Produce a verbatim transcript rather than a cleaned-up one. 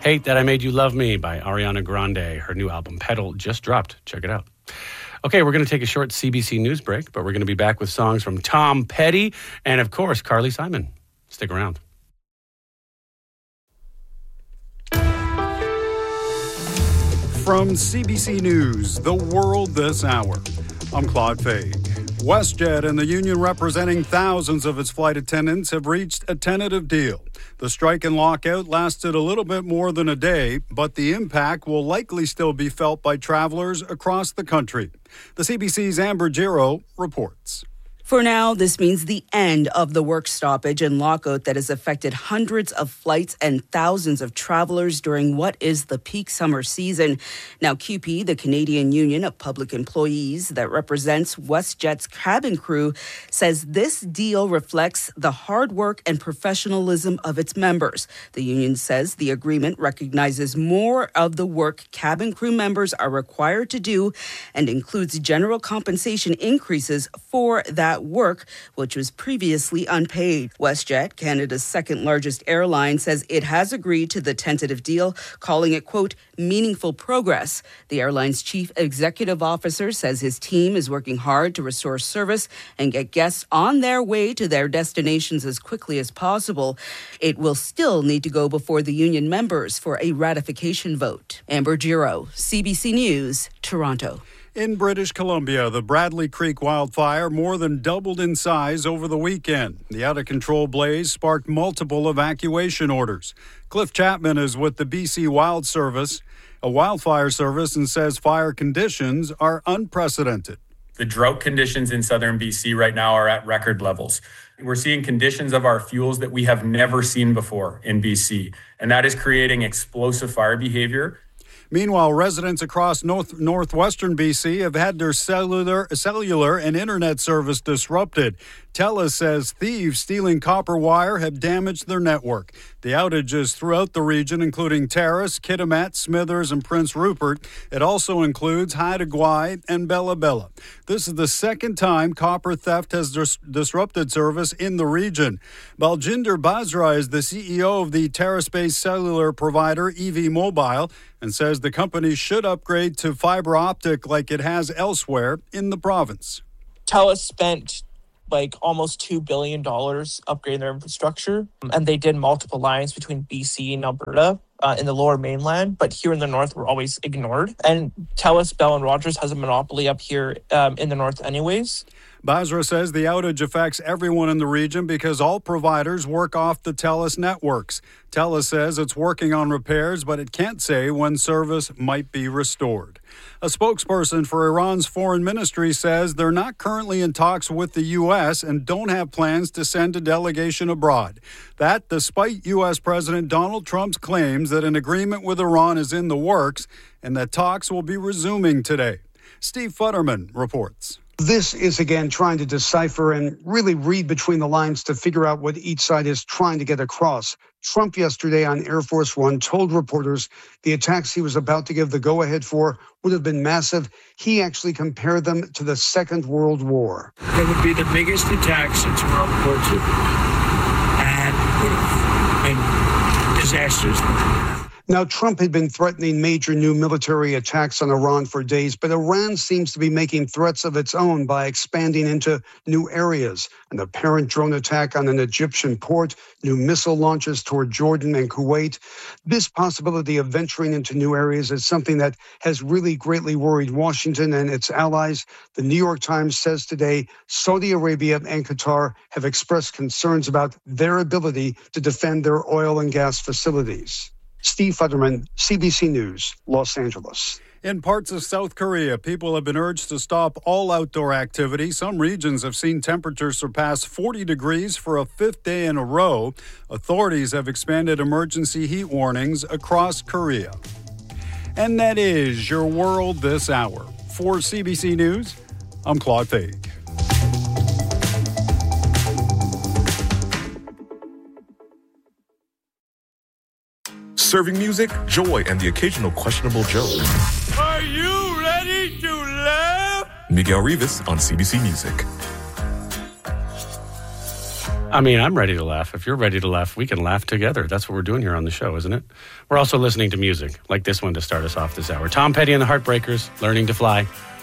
Hate That I Made You Love Me by Ariana Grande. Her new album, Pedal, just dropped. Check it out. Okay, we're going to take a short C B C News break, but we're going to be back with songs from Tom Petty and, of course, Carly Simon. Stick around. From C B C News, The World This Hour, I'm Claude Fay. WestJet and the union representing thousands of its flight attendants have reached a tentative deal. The strike and lockout lasted a little bit more than a day, but the impact will likely still be felt by travelers across the country. The C B C's Amber Giro reports. For now, this means the end of the work stoppage and lockout that has affected hundreds of flights and thousands of travelers during what is the peak summer season. Now, C U P E, the Canadian Union of Public Employees that represents WestJet's cabin crew, says this deal reflects the hard work and professionalism of its members. The union says the agreement recognizes more of the work cabin crew members are required to do and includes general compensation increases for that work, which was previously unpaid. WestJet, Canada's second largest airline, says it has agreed to the tentative deal, calling it, quote, meaningful progress. The airline's chief executive officer says his team is working hard to restore service and get guests on their way to their destinations as quickly as possible. It will still need to go before the union members for a ratification vote. Amber Giro, C B C News, Toronto. In British Columbia, the Bradley Creek wildfire more than doubled in size over the weekend. The out-of-control blaze sparked multiple evacuation orders. Cliff Chapman is with the B C Wild Service, a wildfire service, and says fire conditions are unprecedented. The drought conditions in southern B C right now are at record levels. We're seeing conditions of our fuels that we have never seen before in B C, and that is creating explosive fire behavior. Meanwhile, residents across north northwestern B C have had their cellular, cellular and internet service disrupted. TELUS says thieves stealing copper wire have damaged their network. The outages throughout the region, including Terrace, Kitimat, Smithers, and Prince Rupert. It also includes Haida Gwaii and Bella Bella. This is the second time copper theft has dis- disrupted service in the region. Baljinder Basra is the C E O of the Terrace-based cellular provider E V Mobile and says the company should upgrade to fiber optic like it has elsewhere in the province. TELUS spent like almost two billion dollars upgrading their infrastructure, and they did multiple lines between B C and Alberta uh, in the lower mainland, but here in the north were always ignored. And TELUS, Bell and Rogers has a monopoly up here um, in the north anyways. Basra says the outage affects everyone in the region because all providers work off the TELUS networks. TELUS says it's working on repairs, but it can't say when service might be restored. A spokesperson for Iran's foreign ministry says they're not currently in talks with the U S and don't have plans to send a delegation abroad. That despite U S President Donald Trump's claims that an agreement with Iran is in the works and that talks will be resuming today. Steve Futterman reports. This is, again, trying to decipher and really read between the lines to figure out what each side is trying to get across. Trump yesterday on Air Force One told reporters the attacks he was about to give the go-ahead for would have been massive. He actually compared them to the Second World War. It would be the biggest attack since World War Two. And would have been disastrous. Now, Trump had been threatening major new military attacks on Iran for days, but Iran seems to be making threats of its own by expanding into new areas. An apparent drone attack on an Egyptian port, new missile launches toward Jordan and Kuwait. This possibility of venturing into new areas is something that has really greatly worried Washington and its allies. The New York Times says today Saudi Arabia and Qatar have expressed concerns about their ability to defend their oil and gas facilities. Steve Futterman, C B C News, Los Angeles. In parts of South Korea, people have been urged to stop all outdoor activity. Some regions have seen temperatures surpass forty degrees for a fifth day in a row. Authorities have expanded emergency heat warnings across Korea. And that is your world this hour. For C B C News, I'm Claude Fay. Serving music, joy, and the occasional questionable joke. Are you ready to laugh? Miguel Rivas on C B C Music. I mean, I'm ready to laugh. If you're ready to laugh, we can laugh together. That's what we're doing here on the show, isn't it? We're also listening to music, like this one to start us off this hour. Tom Petty and the Heartbreakers, Learning to Fly.